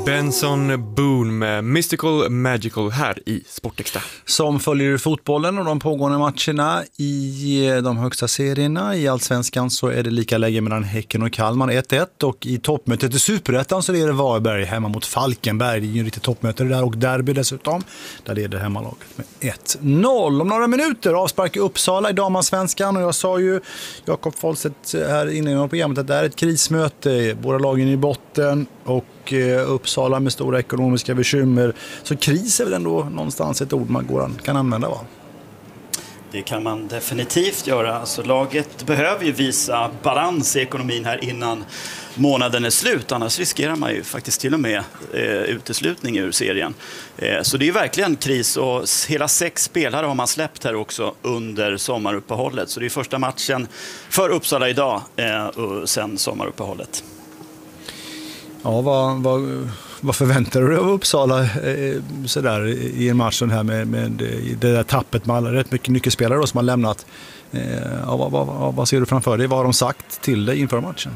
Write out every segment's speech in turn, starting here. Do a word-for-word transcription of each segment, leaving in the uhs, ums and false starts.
Benson Boone med Mystical Magical här i Sportextra. Som följer fotbollen och de pågående matcherna i de högsta serierna. I Allsvenskan så är det lika läge mellan Häcken och Kalmar ett ett, och i toppmötet i Superettan så är det Varberg hemma mot Falkenberg. Det är ju riktigt toppmöte där, och derby dessutom. Där leder hemmalaget med ett noll. Om några minuter avspark i Uppsala i Damallsvenskan, och jag sa ju Jakob Folstedt här inne i programmet att det är ett krismöte. Båda lagen i botten och Uppsala med stora ekonomiska bekymmer. Så kris är väl ändå någonstans ett ord man går, kan använda, va? Det kan man definitivt göra. Alltså, laget behöver ju visa balans i ekonomin här innan månaden är slut. Annars riskerar man ju faktiskt till och med eh, uteslutning ur serien. Eh, så det är ju verkligen kris, och hela sex spelare har man släppt här också under sommaruppehållet. Så det är första matchen för Uppsala idag eh, och sen sommaruppehållet. Ja, vad, vad, vad förväntar du dig av Uppsala eh, sådär, i en match här med, med det där tappet med alla rätt mycket nyckelspelare då, som har lämnat? Eh, ja, vad, vad, vad ser du framför dig? Vad har de sagt till dig inför matchen?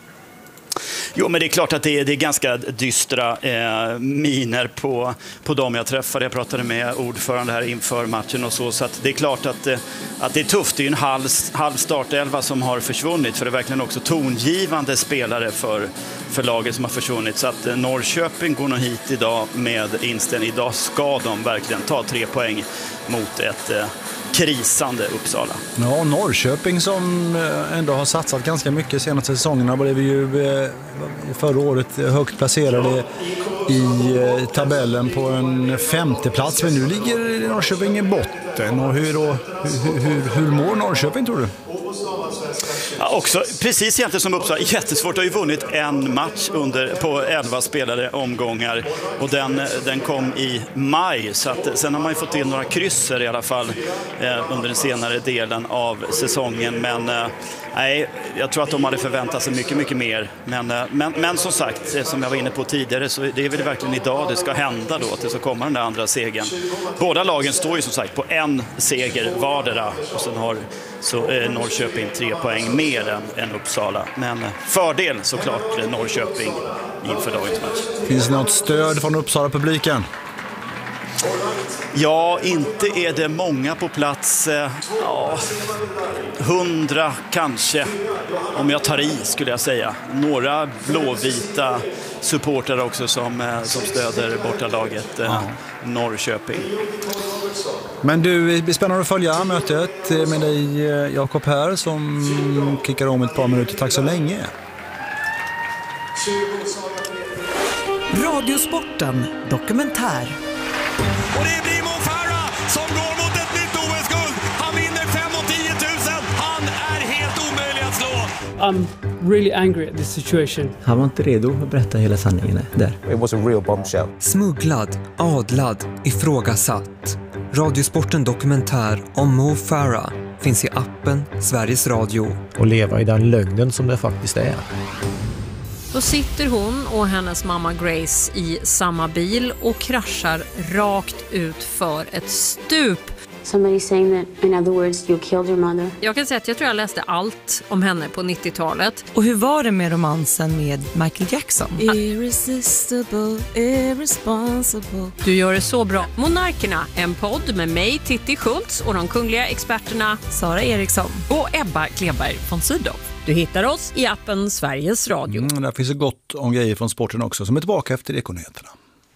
Jo, men det är klart att det är, det är ganska dystra eh, miner på, på dem jag träffade. Jag pratade med ordförande här inför matchen och så. Så att det är klart att, eh, att det är tufft. Det är ju en halv, halv startelva som har försvunnit. För det är verkligen också tongivande spelare för, för laget som har försvunnit. Så att eh, Norrköping går nog hit idag med inställning. Idag ska de verkligen ta tre poäng mot ett eh, krisande Uppsala. Ja, Norrköping som ändå har satsat ganska mycket senaste säsongerna, blev ju förra året högt placerade i tabellen på en femte plats, men nu ligger Norrköping i botten. Och hur, då, hur, hur, hur mår Norrköping, tror du? Ja, också precis egentligen som Uppsala, jättesvårt. Har ju vunnit en match under, på elva spelade omgångar, och den, den kom i maj, så att, sen har man ju fått in några krysser i alla fall eh, under den senare delen av säsongen, men eh, nej, jag tror att de hade förväntat sig mycket, mycket mer, men, eh, men, men som sagt, som jag var inne på tidigare, så det är väl verkligen idag det ska hända då, att det ska komma den där andra segern. Båda lagen står ju som sagt på en seger vardera, och sen har så eh, Norrköping tre poäng mer än, än Uppsala. Men eh, fördel såklart eh, Norrköping inför dagens match. Finns det något stöd från Uppsala-publiken? Ja, inte är det många på plats. Eh, ja, hundra kanske, om jag tar i skulle jag säga. Några blåvita supportrar också som, eh, som stöder bortalaget eh, Norrköping. Men du, det blir spännande att följa mötet med dig, Jakob, här, som kickar om ett par minuter. Tack så länge. Radiosporten dokumentär. Och det blir Mo Farah som går mot ett nytt O S-guld. Han vinner fem och tio tusen. Han är helt omöjlig att slå. I'm really angry at this situation. Han var inte redo att berätta hela sanningen där. It was a real bombshell. Smugglad, adlad, ifrågasatt. Radiosporten dokumentär om Mo Farah finns i appen Sveriges Radio. Och leva i den lögnen som det faktiskt är. Då sitter hon och hennes mamma Grace i samma bil och kraschar rakt ut för ett stup. Somebody saying that, in other words, you killed your mother. Jag kan säga att jag tror jag läste allt om henne på nittiotalet. Och hur var det med romansen med Michael Jackson? Irresistible, irresponsible. Du gör det så bra. Monarkerna, en podd med mig, Titti Schultz, och de kungliga experterna Sara Eriksson och Ebba Kleberg von Sydow. Du hittar oss i appen Sveriges Radio. Mm, där finns det gott om grejer från sporten också, som är tillbaka efter Ekonyheterna.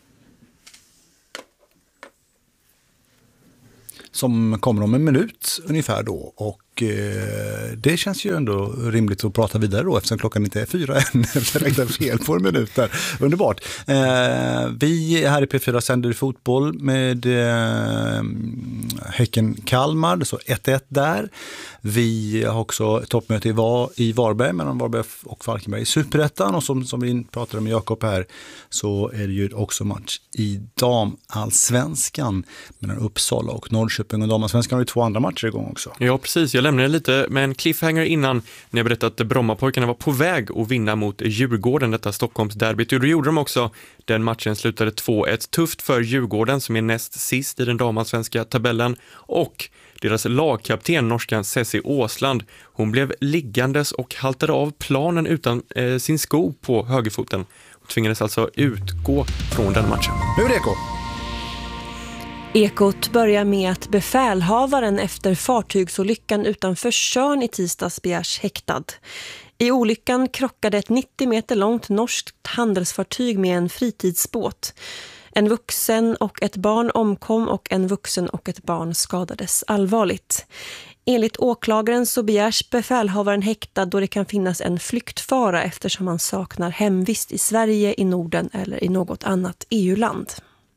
Som kommer om en minut ungefär då, och eh, det känns ju ändå rimligt att prata vidare då, eftersom klockan inte är fyra än, efter att jag fel på en minut där. Underbart. Eh, vi här i P fyra sänder fotboll med eh, Häcken Kalmar, så ett ett där. Vi har också toppmöte i, Var, i Varberg mellan Varberg och Falkenberg i Superettan, och som, som vi pratade med Jakob här, så är det ju också match i Damallsvenskan mellan Uppsala och Norrköping, och Damallsvenskan har ju två andra matcher igång också. Ja, precis. Jag lämnade lite med en cliffhanger innan när jag berättade att Brommapojkarna var på väg att vinna mot Djurgården, detta Stockholmsderbyt. Och det gjorde de också. Den matchen slutade två ett. Tufft för Djurgården som är näst sist i den damallsvenska tabellen, och deras lagkapten, norskan Ceci Åsland, hon blev liggandes och haltade av planen utan eh, sin sko på högerfoten. Hon tvingades alltså utgå från den matchen. Nu är det Eko. Ekot börjar med att befälhavaren efter fartygsolyckan utanför Tjörn i tisdags begärs häktad. I olyckan krockade ett nittio meter långt norskt handelsfartyg med en fritidsbåt. En vuxen och ett barn omkom och en vuxen och ett barn skadades allvarligt. Enligt åklagaren så begärs befälhavaren häktad då det kan finnas en flyktfara eftersom han saknar hemvist i Sverige, i Norden eller i något annat E U-land.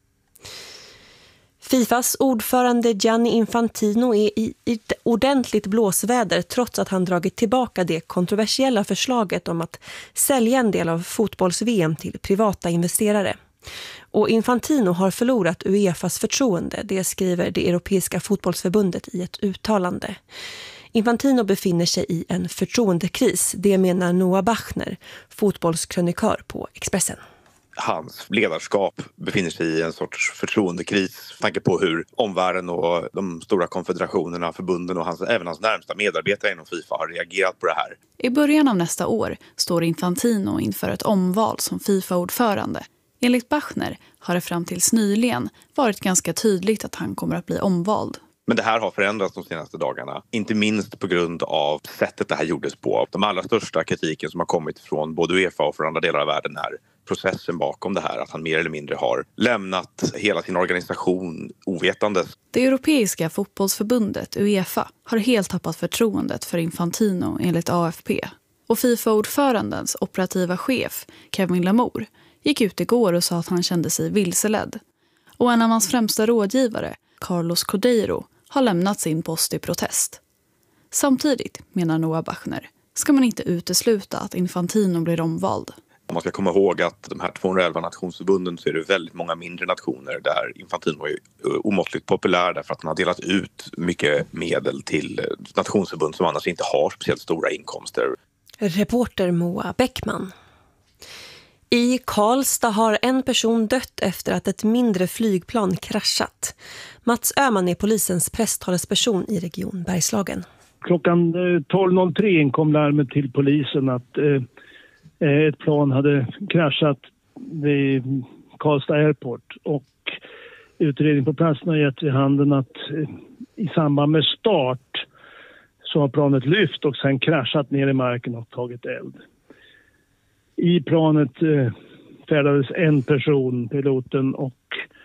Fifas ordförande Gianni Infantino är i ett ordentligt blåsväder trots att han dragit tillbaka det kontroversiella förslaget om att sälja en del av fotbolls-V M till privata investerare. Och Infantino har förlorat UEFAs förtroende, det skriver det Europeiska fotbollsförbundet i ett uttalande. Infantino befinner sig i en förtroendekris, det menar Noah Bachner, fotbollskrönikör på Expressen. Hans ledarskap befinner sig i en sorts förtroendekris. Tanke på hur omvärlden och de stora konfederationerna, förbunden och hans, även hans närmsta medarbetare inom FIFA har reagerat på det här. I början av nästa år står Infantino inför ett omval som FIFA-ordförande. Enligt Bachner har det fram tills nyligen varit ganska tydligt att han kommer att bli omvald. Men det här har förändrats de senaste dagarna. Inte minst på grund av sättet det här gjordes på. De allra största kritiken som har kommit från både UEFA och från andra delar av världen är processen bakom det här. Att han mer eller mindre har lämnat hela sin organisation ovetandes. Det Europeiska fotbollsförbundet UEFA har helt tappat förtroendet för Infantino enligt A F P. Och FIFA-ordförandens operativa chef Kevin Lamour gick ut igår och sa att han kände sig vilseledd. Och en av hans främsta rådgivare, Carlos Cordeiro, har lämnat sin post i protest. Samtidigt, menar Noah Bachner, ska man inte utesluta att Infantino blir omvald. Man ska komma ihåg att de här tvåhundraelva nationsförbunden så är det väldigt många mindre nationer där Infantino är omåttligt populär därför att han har delat ut mycket medel till nationsförbund som annars inte har speciellt stora inkomster. Reporter Moa Bäckman. I Karlstad har en person dött efter att ett mindre flygplan kraschat. Mats Öhman är polisens presstalesperson i region Bergslagen. Klockan tolv noll tre inkom larmet till polisen att eh, ett plan hade kraschat vid Karlstad Airport. Och utredning på platsen har gett vid handen att eh, i samband med start så har planet lyft och sen kraschat ner i marken och tagit eld. I planet eh, färdades en person, piloten, och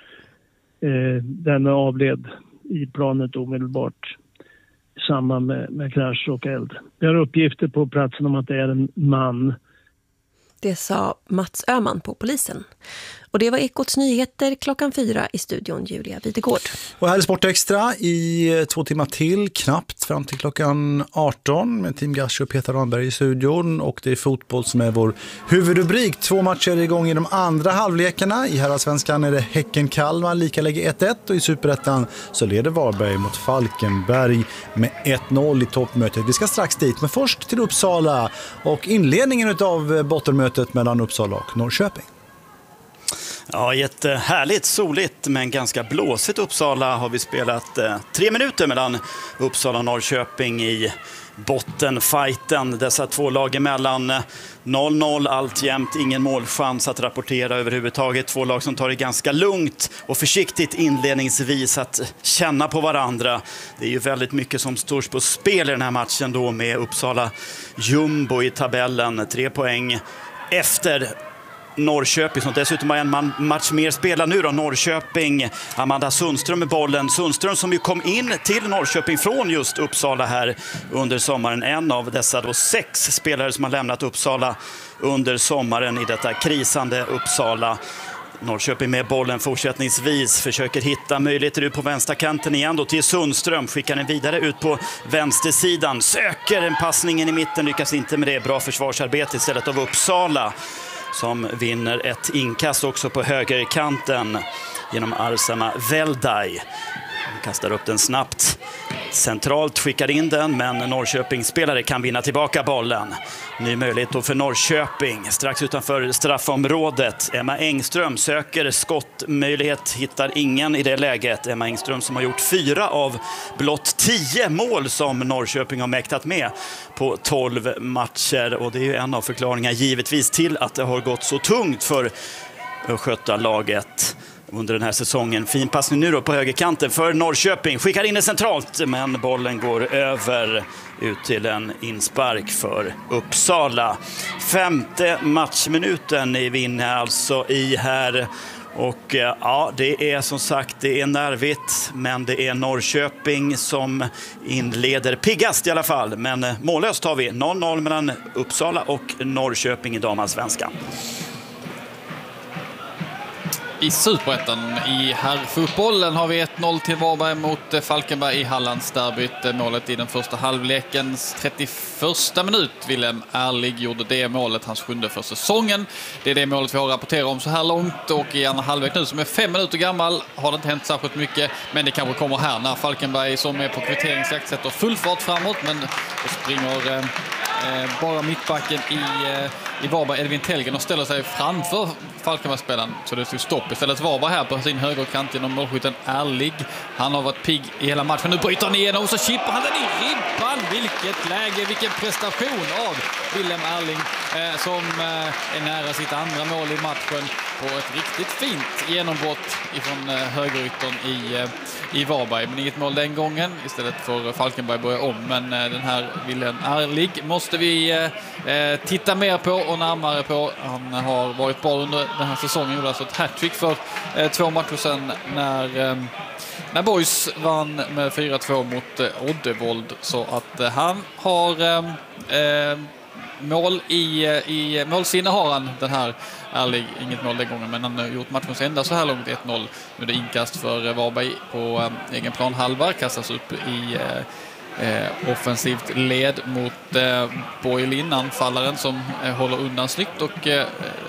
eh, denna avled i planet omedelbart i samband med, med krasch och eld. Vi har uppgifter på platsen om att det är en man. Det sa Mats Öhman på polisen. Och det var Ekots nyheter klockan fyra i studion Julia Videgård. Och här är Sportextra i två timmar till, knappt fram till klockan arton med Tim Gasch och Peter Ramberg i studion. Och det är fotboll som är vår huvudrubrik. Två matcher är igång i de andra halvlekarna. I Herrasvenskan är det Häcken-Kalmar, lika läge ett ett. Och i Superettan så leder Varberg mot Falkenberg med ett noll i toppmötet. Vi ska strax dit, men först till Uppsala och inledningen av bottenmötet mellan Uppsala och Norrköping. Ja, jättehärligt, soligt men ganska blåsigt Uppsala har vi spelat eh, tre minuter mellan Uppsala och Norrköping i bottenfighten. Dessa två lag emellan noll noll alltjämt, ingen målchans att rapportera överhuvudtaget. Två lag som tar det ganska lugnt och försiktigt inledningsvis att känna på varandra. Det är ju väldigt mycket som står på spel i den här matchen då med Uppsala jumbo i tabellen. Tre poäng efter Norrköping som dessutom har en match mer spelad nu då. Norrköping, Amanda Sundström med bollen. Sundström som ju kom in till Norrköping från just Uppsala här under sommaren. En av dessa då sex spelare som har lämnat Uppsala under sommaren i detta krisande Uppsala. Norrköping med bollen fortsättningsvis försöker hitta möjligheter ut på vänsterkanten igen då till Sundström, skickar den vidare ut på vänstersidan, söker en passningen i mitten, lyckas inte med det. Bra försvarsarbete istället av Uppsala som vinner ett inkast också på högerkanten genom Arsama Veldaj. Han kastar upp den snabbt Centralt skickar in den, men Norrköping-spelare kan vinna tillbaka bollen. Ny möjlighet då för Norrköping. Strax utanför straffområdet. Emma Engström söker skottmöjlighet, hittar ingen i det läget. Emma Engström som har gjort fyra av blott tio mål som Norrköping har mäktat med på tolv matcher. Och det är ju en av förklaringarna givetvis till att det har gått så tungt för Östgötalaget under den här säsongen. Fin passning nu då på högerkanten för Norrköping. Skickar in det centralt, men bollen går över ut till en inspark för Uppsala. Femte matchminuten i vinner alltså i här. Och ja, det är som sagt, det är nervigt, men det är Norrköping som inleder piggast i alla fall. Men mållöst har vi noll noll mellan Uppsala och Norrköping i damallsvenskan. I Superettan i herrfotbollen har vi ett noll till Varberg mot Falkenberg i Hallandsderbyt. Målet i den första halvlekens trettioförsta minut. Willem Ärlig gjorde det målet, hans sjunde för säsongen. Det är det målet vi har rapporterat om så här långt, och i andra halvlek nu som är fem minuter gammal har det inte hänt särskilt mycket, men det kanske kommer här när Falkenberg som är på kvitteringsjakt sätter full fart framåt, men och springer eh, eh, bara mittbacken i, eh, i Varberg, Edvin Tellgren, och ställer sig framför Falkenbergsspelaren, så det stod stopp. Istället Varberg här på sin högerkant genom målskytten Ärlig. Han har varit pigg i hela matchen. Nu bryter han igenom och så chippar han den i ribban. Vilket läge, vilken prestation av Willem Ärlig eh, som eh, är nära sitt andra mål i matchen på ett riktigt fint genombrott ifrån eh, högeryttern i, eh, i Varberg. Men inget mål den gången. Istället för Falkenberg börja om. Men eh, den här Willem Ärlig måste vi eh, titta mer på och närmare på. Han har varit bra under den här säsongen. Gjorde alltså ett hattrick för eh, två matcher sedan när, eh, när Boys vann med fyra två mot eh, Oddevold. Så att eh, han har eh, eh, mål i, i målsinne har han, den här Ärlig. Inget mål den gången, men han har gjort matchens enda så här långt ett noll. Nu är det inkast för Varberg på eh, egen plan halva. Kastas upp i eh, eh, offensivt led mot eh, Borgelin, anfallaren som eh, håller undan snyggt och eh,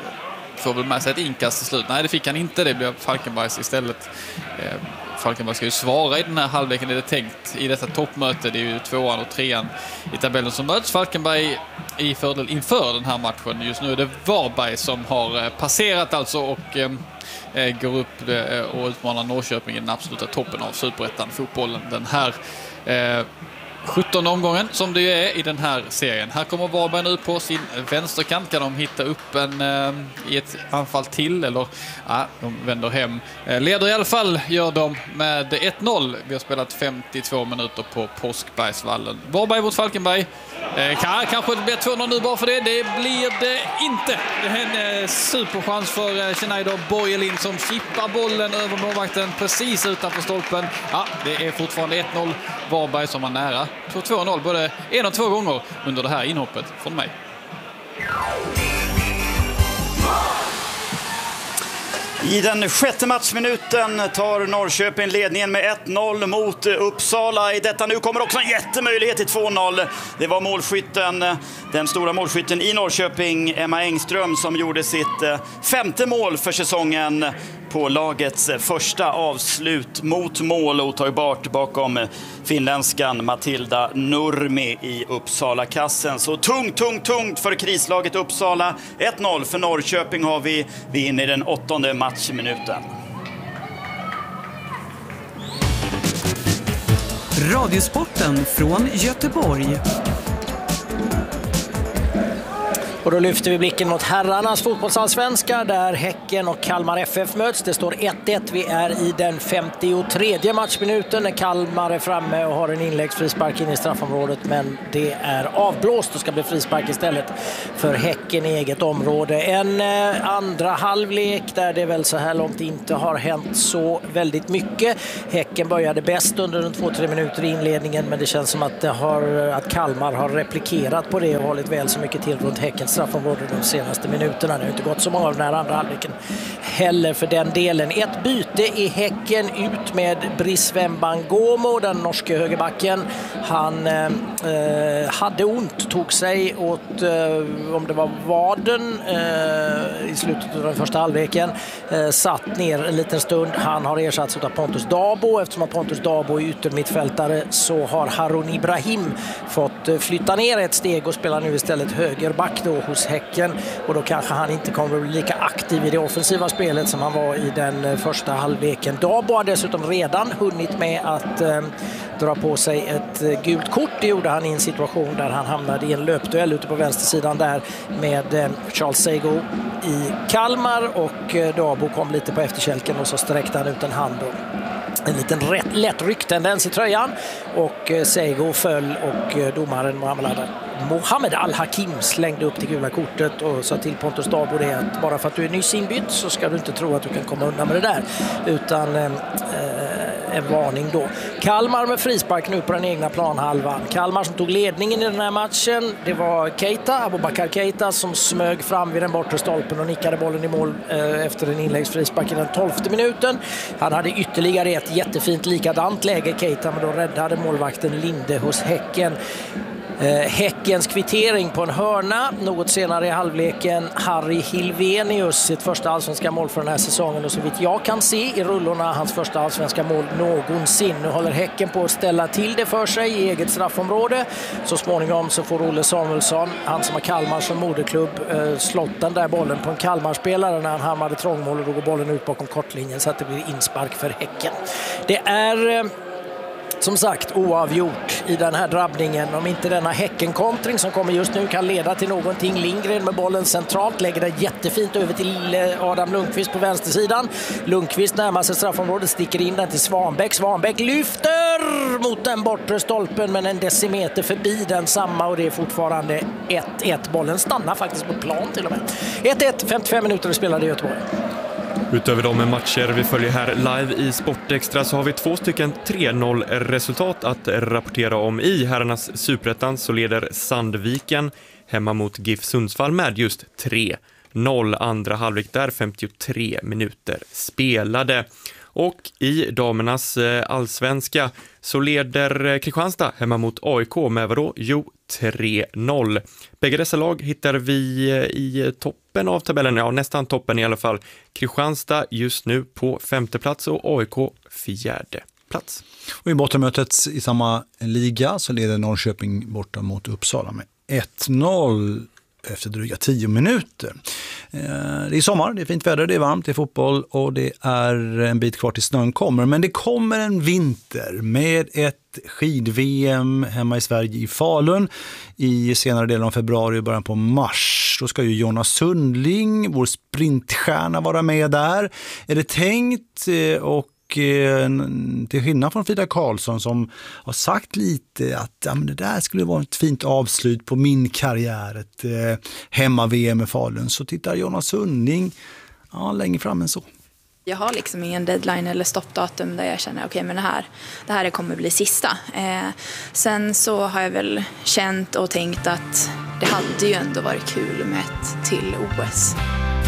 får väl med sig ett inkast till slut. Nej, det fick han inte. Det blev Falkenbergs istället. Eh, Falkenberg ska ju svara i den här halvleken, är det tänkt, i detta toppmöte. Det är ju tvåan och trean i tabellen som möts. Falkenberg i fördel inför den här matchen. Just nu är det Varberg som har passerat alltså och eh, går upp eh, och utmanar Norrköping i den absoluta toppen av Superettan fotbollen den här eh, sjuttonde omgången som det är i den här serien. Här kommer Varberg nu på sin vänsterkant. Kan de hitta upp en eh, i ett anfall till, eller ja, de vänder hem. Eh, leder i alla fall gör de med ett noll. Vi har spelat femtiotvå minuter på Påskbergsvallen. Varberg mot Falkenberg. Eh, kan, kanske det blir två noll nu bara för det. Det blir det inte. Det är en eh, superchans för eh, Schneider Borgelin som chippar bollen över målvakten precis utanför stolpen. Ja, det är fortfarande ett noll. Varberg som var nära. två noll både en och två gånger under det här inhoppet från mig. I den sjätte matchminuten tar Norrköping ledningen med ett noll mot Uppsala. I detta nu kommer också en jättemöjlighet till två noll. Det var målskytten, den stora målskytten i Norrköping, Emma Engström, som gjorde sitt femte mål för säsongen på lagets första avslut mot mål, otagbart bakom finländskan Matilda Nurmi i Uppsala-kassen. Så tungt, tungt, tungt för krislaget Uppsala. ett noll för Norrköping har vi. Vi är inne i den åttonde matchminuten. Radiosporten från Göteborg. Och då lyfter vi blicken mot herrarnas fotbollsallsvenska där Häcken och Kalmar F F möts. Det står ett ett. Vi är i den femtiotredje matchminuten när Kalmar är framme och har en inläggsfrispark in i straffområdet. Men det är avblåst och ska bli frispark istället för Häcken i eget område. En eh, andra halvlek där det väl så här långt inte har hänt så väldigt mycket. Häcken började bäst under de två tre minuter i inledningen, men det känns som att, det har, att Kalmar har replikerat på det och hållit väl så mycket till runt Häckens straffområde de senaste minuterna. Det har inte gått så många av den här andra halvleken heller för den delen. Ett byte i Häcken ut med Brice Wembangomo, den norske högerbacken. Han eh, eh, hade ont, tog sig åt, eh, om det var vaden eh, i slutet av den första halvleken, eh, satt ner en liten stund. Han har ersatts av Pontus Dabo. Eftersom att Pontus Dabo är yttermittfältare så har Harun Ibrahim fått eh, flytta ner ett steg och spelar nu istället högerback då hos Häcken, och då kanske han inte kommer att bli lika aktiv i det offensiva spelet som han var i den eh, första halvleken. Dabo har dessutom redan hunnit med att eh, dra på sig ett eh, gult kort. Det gjorde han i en situation där han hamnade i en löpduell ute på vänstersidan där med eh, Charles Seigo i Kalmar, och eh, Dabo kom lite på efterkälken och så sträckte han ut en hand och en liten rätt, lätt rycktendens i tröjan, och eh, Seigo föll, och eh, domaren Mohamed, Mohamed Al-Hakim slängde upp det gula kortet och sa till Pontus Dabo det att bara för att du är nyss inbytt så ska du inte tro att du kan komma undan med det där, utan eh, en varning då. Kalmar med frispark nu på den egna planhalvan. Kalmar som tog ledningen i den här matchen, det var Keita, Abubakar Keita, som smög fram vid den bortre stolpen och nickade bollen i mål eh, efter en inläggsfrispark i den tolfte minuten. Han hade ytterligare ett jättefint likadant läge, Keita, men då räddade målvakten Linde hos Häcken. Eh, Häckens kvittering på en hörna. Något senare i halvleken Harry Hilvenius, sitt första allsvenska mål för den här säsongen, och så vitt jag kan se i rullorna hans första allsvenska mål någonsin. Nu håller Häcken på att ställa till det för sig i eget straffområde. Så småningom så får Olle Samuelsson, han som har Kalmar som moderklubb, eh, slått den där bollen på en Kalmarspelare när han hamnade trångmål, och då går bollen ut bakom kortlinjen så att det blir inspark för Häcken. Det är eh, som sagt oavgjort i den här drabbningen. Om inte denna Häckenkontring som kommer just nu kan leda till någonting. Lindgren med bollen centralt lägger det jättefint över till Adam Lundqvist på vänstersidan. Lundqvist närmar sig straffområdet, sticker in den till Svanbäck. Svanbäck lyfter mot den bortre stolpen, men en decimeter förbi den samma, och det är fortfarande ett ett. Bollen stannar faktiskt på plan till och med. ett ett, femtiofem minuter spelade i Göteborg. Utöver de matcher vi följer här live i Sportextra så har vi två stycken tre noll-resultat att rapportera om. I herrarnas Superettan så leder Sandviken hemma mot GIF Sundsvall med just tre noll. Andra halvlek där, femtiotre minuter spelade. Och i damernas allsvenska så leder Kristianstad hemma mot A I K med vadå? Jo, tre noll. Bägge dessa lag hittar vi i toppen av tabellen, ja nästan toppen i alla fall. Kristianstad just nu på femte plats och A I K fjärde plats. Och i bottenmötet i samma liga så leder Norrköping borta mot Uppsala med ett noll. Efter dryga tio minuter. Det är sommar, det är fint väder, det är varmt, det är fotboll och det är en bit kvar till snön kommer. Men det kommer en vinter med ett skid-V M hemma i Sverige i Falun i senare delen av februari och början på mars. Då ska ju Jonas Sundling, vår sprintstjärna, vara med där. Är det tänkt, och till skillnad från Frida Karlsson som har sagt lite att ja, men det där skulle vara ett fint avslut på min karriär, ett eh, hemma-V M i Falun, så tittar Jonas Sundling ja, längre fram än så. Jag har liksom ingen deadline eller stoppdatum där jag känner okej, okay, men det här, det här kommer bli sista. Eh, sen så har jag väl känt och tänkt att det hade ju ändå varit kul med ett till O S.